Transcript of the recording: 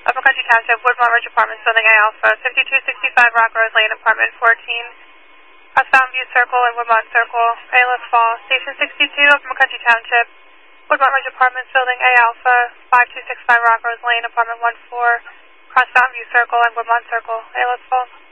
Upper Country Township, Woodmont Ridge Apartments, Building A Alpha, 5265 Rock Rose Lane, Apartment 14, Cross Fountain View Circle and Woodmont Circle, Payless Falls. Station 62, Upper Country Township, Woodmont Ridge Apartments, Building A Alpha, 5265 Rock Rose Lane, Apartment 14, Cross Fountain View Circle and Woodmont Circle, Payless Falls.